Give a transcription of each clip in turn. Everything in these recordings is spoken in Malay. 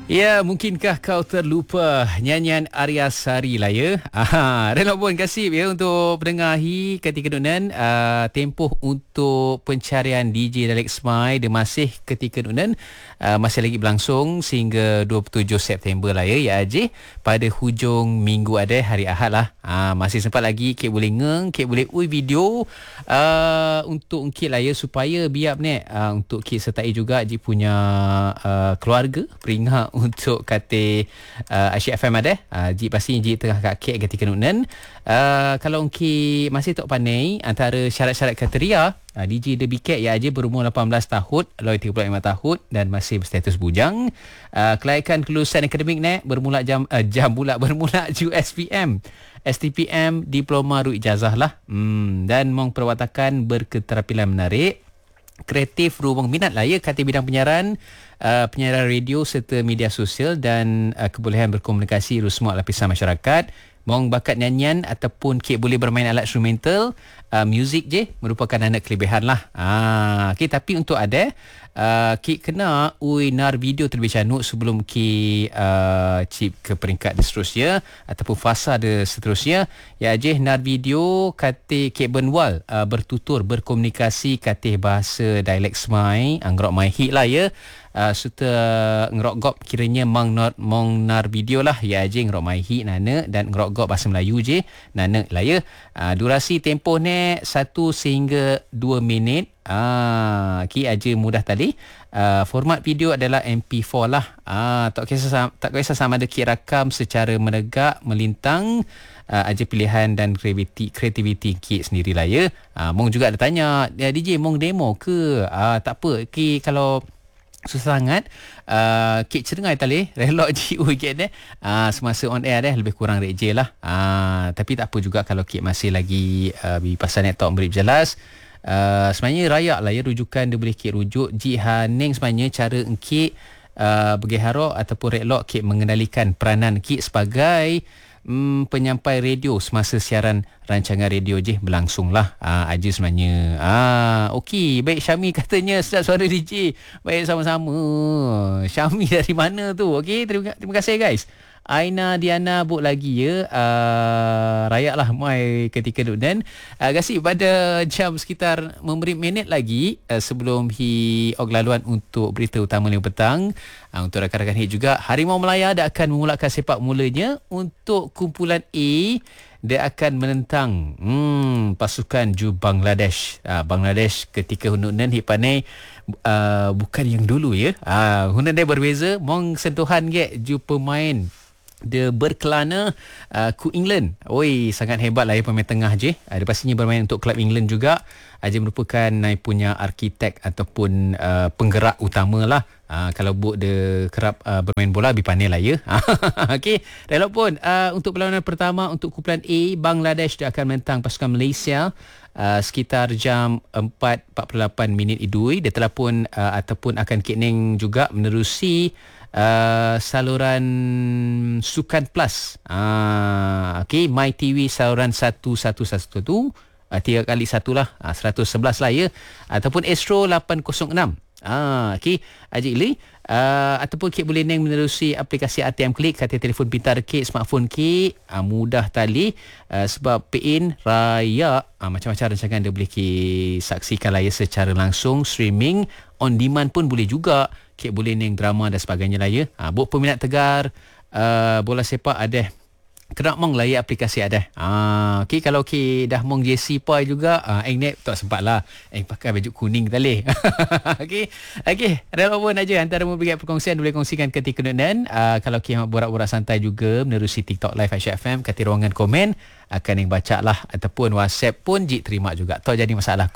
Ya, mungkinkah kau terlupa nyanyian Arya Sari lah ya. Relok pun kasih ya untuk pendengar ketika nunan tempoh untuk pencarian DJ Dialect Smile dia masih ketika nunan masih lagi berlangsung sehingga 27 September lah ya Ajih. Pada hujung minggu ada hari Ahad lah. Masih sempat lagi Kek boleh Kek boleh video untuk Kek lah ya supaya biar ni untuk Kek sertai juga Ajih punya keluarga peringat untuk kata Asyik FM ada. Jik pasti Jik tengah kat kek ketika nunan. Kalau Ongki masih tak pandai antara syarat-syarat kriteria DJ The Big Cat ya aja berumur 18 tahun, loy 35 tahun dan masih berstatus bujang. Kelayakan kelulusan akademik ni bermula bermula USPM, STPM, diploma ru ijazah lah. Dan mong perwatakan berketerampilan menarik. Kreatif ruang minat lah ya kata bidang penyiaran, penyiaran radio serta media sosial dan kebolehan berkomunikasi semua lapisan masyarakat. Mong bakat nyanyian ataupun Kek boleh bermain alat instrumental, muzik je merupakan anak kelebihan lah. Okay, tapi untuk ada Kek kena nar video terlebih canuk sebelum Kek chip ke peringkat seterusnya ataupun fasa seterusnya. Ya je nar video kata Kek Benwal bertutur berkomunikasi kata bahasa dialek Semai angrok my hit lah ya. Serta ngerok gop kiranya mong nar video lah ya je ngerok my hit nana dan ngerok gop bahasa Melayu je nana lah ya. Durasi tempoh ni 1 sehingga 2 minit. Ki aja mudah tadi. Format video adalah MP4 lah. Tak kisah sama ada Ki rakam secara menegak melintang. Aja pilihan dan kreativiti Ki sendirilah ya. Mong juga ada tanya DJ mong demo ke? Tak apa Ki kalau susah sangat Kek cerengai tali relok je weekend semasa on air lebih kurang reje lah. Tapi tak apa juga kalau Kek masih lagi pasal net talk beri jelas. Sebenarnya rayak lah ya rujukan dia boleh Kek rujuk Ji Haning sebenarnya cara Kek bergeharo ataupun relok Kek mengendalikan peranan Kek sebagai penyampai radio semasa siaran rancangan radio je berlangsung lah. Aja sebenarnya. Okey, baik Syami katanya sedap suara DJ. Baik sama-sama. Syami dari mana tu? Okey, terima kasih guys. Aina Diana buk lagi ya. Rayak lah mai ketika tu dan kasih pada jam sekitar memberi minit lagi sebelum laluan untuk berita utama lima petang. Untuk rakan-rakan hit juga Harimau Melaya dah akan memulakan sepak mulanya untuk kumpulan A. Dia akan menentang pasukan Ju Bangladesh. Bangladesh ketika hundunan hit panai bukan yang dulu ya. Hundunan dia berbeza. Mong sentuhan ke Ju pemain dia berkelana ku England. Oi, sangat hebat lah ya pemain tengah je. Dia pastinya bermain untuk klub England juga. Dia merupakan punya arkitek ataupun penggerak utama lah. Kalau buk dia kerap bermain bola lebih pandai lah ya. Okey, relok pun untuk perlawanan pertama untuk kumpulan A, Bangladesh dia akan menentang pasukan Malaysia sekitar jam 4.48 minit idui. Dia telah pun ataupun akan keneng juga menerusi saluran Sukan Plus. Okey, My TV saluran 1111 tu 3 kali 1 lah 111 lah ya ataupun Astro 806. Okey, Ajik Lee ataupun Kek boleh menerusi aplikasi ATM Klik kata telefon pintar Kek, smartphone Kek, mudah tali sebab PIN raya macam-macam rancangan dia boleh Kek saksikan lah ya secara langsung, streaming on demand pun boleh juga. Kek boleh drama dan sebagainya lah ya. Buat peminat tegar bola sepak ada kena mong lah ya aplikasi ada. Okey, kalau dah mong JC Pai juga net tak sempat lah pakai baju kuning tadi. Okey, ada apa pun aja antara memberi perkongsian boleh kongsikan ketika nunan. Kalau borak-borak santai juga menerusi TikTok Live Asyik FM kata ruangan komen akan yang baca lah ataupun WhatsApp pun Jik terima juga. Tak jadi masalah.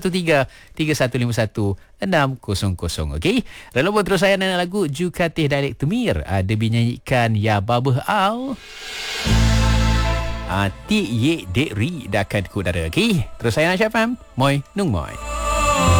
013-3151-600. Okey, lalu pun terus saya nak lagu Jukatih Dialek Temir Debi nyanyikan Ya Babah Au Ti Ye Dek Ri dah akan ke udara. Okey, terus saya Asyik FM. Moi Nung Moi.